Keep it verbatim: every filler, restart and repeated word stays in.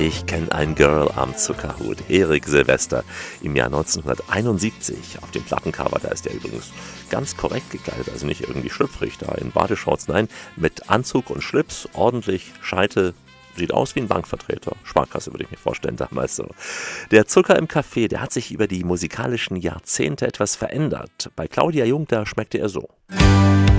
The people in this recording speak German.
Ich kenne ein Girl am Zuckerhut, Erik Silvester, im Jahr neunzehnhunderteinundsiebzig. Auf dem Plattencover, da ist er übrigens ganz korrekt gekleidet, also nicht irgendwie schlüpfrig da in Badeshorts, nein, mit Anzug und Schlips, ordentlich Scheite, sieht aus wie ein Bankvertreter. Sparkasse würde ich mir vorstellen, damals so. Der Zucker im Kaffee, der hat sich über die musikalischen Jahrzehnte etwas verändert. Bei Claudia Jung, da schmeckte er so.